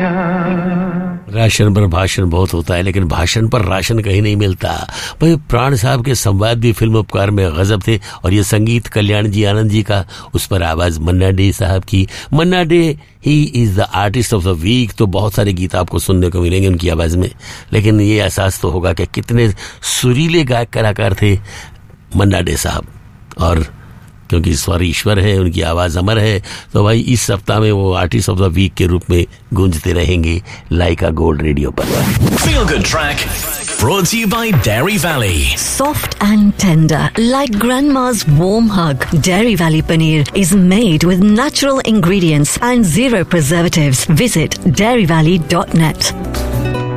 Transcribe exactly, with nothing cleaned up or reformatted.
Ration पर भाषण बहुत होता है, लेकिन भाषण पर राशन कहीं नहीं मिलता। भाई प्राण साहब के संवाद भी फिल्म उपकार में गजब थे, और ये संगीत कल्याण जी आनंद जी का, उस पर आवाज मन्ना डे साहब की। मन्ना day he is the artist of the week, तो बहुत सारे गीत आपको सुनने को मिलेंगे उनकी आवाज में, लेकिन ये एहसास तो होगा कि कितने सुरीले गायक कलाकार थे मन्ना डे साहब। और क्योंकि स्वर ईश्वर है, उनकी आवाज अमर है, तो भाई इस सप्ताह में वो आर्टिस्ट ऑफ द वीक के रूप में गूंजते रहेंगे लाइका गोल्ड रेडियो पर। Feel Good Track brought to you by Dairy Valley. Soft and tender, like grandma's warm hug. Dairy Valley paneer is made with natural ingredients and zero preservatives. Visit dairy valley dot net.